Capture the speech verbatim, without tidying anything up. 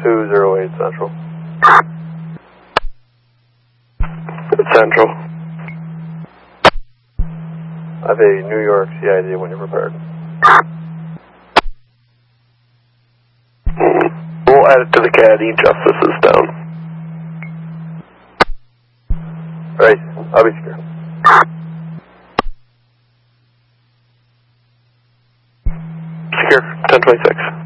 two zero eight Central. Central. I have a New York C I D when you're prepared. We'll add it to the C A D. Justice is down. Alright, I'll be secure. Secure, ten twenty-six.